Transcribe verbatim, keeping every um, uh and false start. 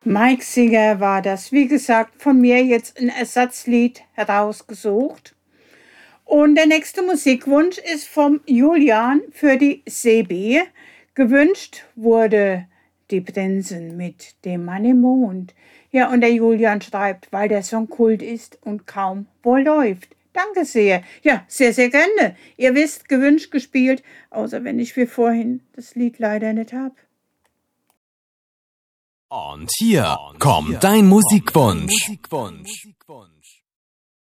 Mike Singer war das, wie gesagt, von mir jetzt ein Ersatzlied herausgesucht. Und der nächste Musikwunsch ist vom Julian für die Sebi. Gewünscht wurde die Prinzen mit dem Mann im Mond. Ja, und der Julian schreibt, weil der Song Kult ist und kaum wohl läuft. Danke sehr. Ja, sehr, sehr gerne. Ihr wisst, gewünscht, gespielt, außer wenn ich wie vorhin das Lied leider nicht habe. Und hier kommt dein Musikwunsch.